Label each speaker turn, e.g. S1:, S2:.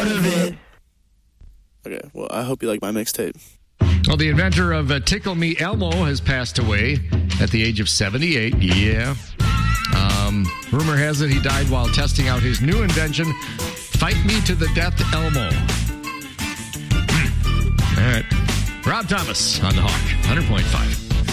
S1: part of it.
S2: Okay, well, I hope you like my mixtape.
S3: Well, the inventor of Tickle Me Elmo has passed away at the age of 78. Yeah. Rumor has it he died while testing out his new invention, Fight Me to the Death Elmo. All right. Rob Thomas on the Hawk, 100.5.